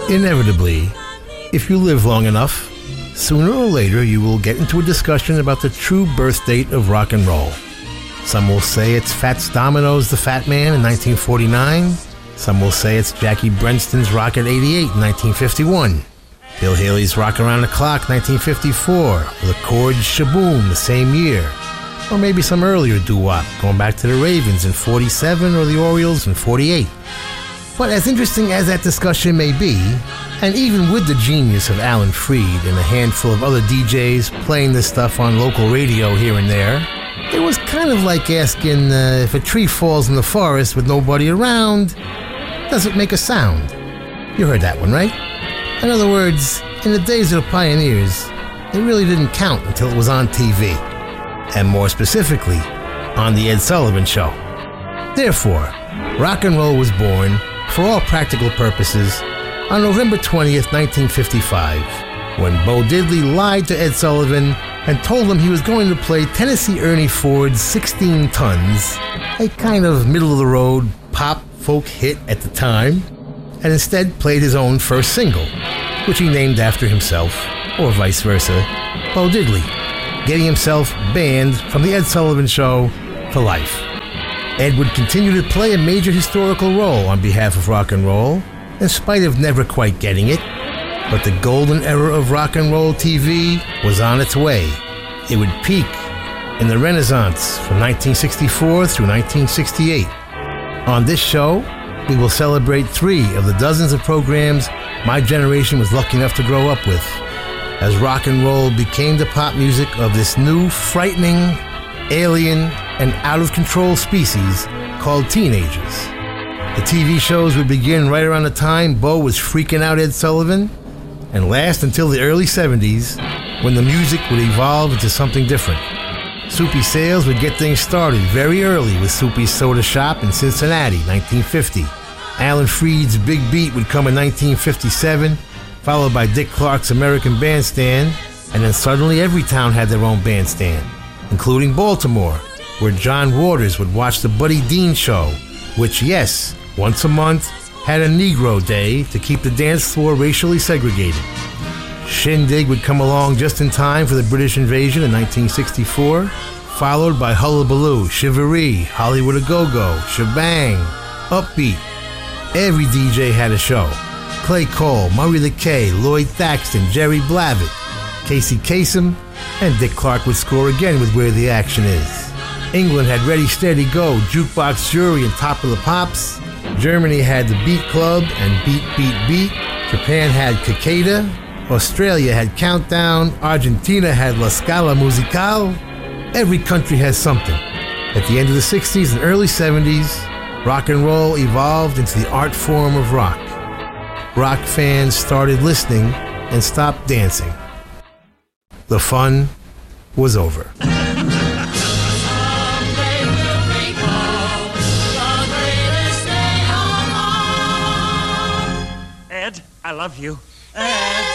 Inevitably, if you live long enough, sooner or later you will get into a discussion about the true birth date of rock and roll. Some will say it's Fats Domino's The Fat Man in 1949. Some will say it's Jackie Brenston's Rock at 88 in 1951. Bill Haley's Rock Around the Clock 1954, with a Chord's Shaboom the same year. Or maybe some earlier doo-wop, going back to the Ravens in 47 or the Orioles in 48. But as interesting as that discussion may be, and even with the genius of Alan Freed and a handful of other DJs playing this stuff on local radio here and there, it was kind of like asking if a tree falls in the forest with nobody around, does it make a sound? You heard that one, right? In other words, in the days of the pioneers, it really didn't count until it was on TV. And more specifically, on The Ed Sullivan Show. Therefore, rock and roll was born, for all practical purposes, on November 20th, 1955, when Bo Diddley lied to Ed Sullivan and told him he was going to play Tennessee Ernie Ford's 16 Tons, a kind of middle-of-the-road pop folk hit at the time, and instead played his own first single, which he named after himself, or vice versa, Bo Diddley, getting himself banned from The Ed Sullivan Show for life. Ed would continue to play a major historical role on behalf of rock and roll, in spite of never quite getting it, but the golden era of rock and roll TV was on its way. It would peak in the Renaissance from 1964 through 1968. On this show, we will celebrate 3 of the dozens of programs my generation was lucky enough to grow up with, as rock and roll became the pop music of this new, frightening, alien, and out-of-control species called teenagers. The TV shows would begin right around the time Bo was freaking out Ed Sullivan, and last until the early 70s, when the music would evolve into something different. Soupy Sales would get things started very early with Soupy's Soda Shop in Cincinnati, 1950. Alan Freed's Big Beat would come in 1957, followed by Dick Clark's American Bandstand, and then suddenly every town had their own bandstand, including Baltimore, where John Waters would watch the Buddy Dean Show, which, yes, once a month, had a Negro Day to keep the dance floor racially segregated. Shindig would come along just in time for the British invasion in 1964, followed by Hullabaloo, Shivaree, Hollywood A Go-Go, Shebang, Upbeat. Every DJ had a show. Clay Cole, Murray the K, Lloyd Thaxton, Jerry Blavitt, Casey Kasem, and Dick Clark would score again with Where the Action Is. England had Ready, Steady, Go, Jukebox Jury, and Top of the Pops. Germany had the Beat Club and Beat, Beat, Beat. Japan had Cicada. Australia had Countdown. Argentina had La Scala Musical. Every country has something. At the end of the 60s and early 70s, rock and roll evolved into the art form of rock. Rock fans started listening and stopped dancing. The fun was over. Ed, I love you.